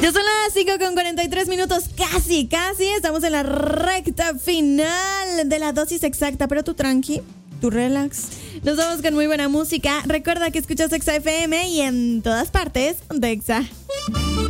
Ya son las 5:43, casi. Estamos en la recta final de la dosis exacta, pero tú tranqui, tú relax. Nos vamos con muy buena música. Recuerda que escuchas Exa FM y en todas partes, Dexa.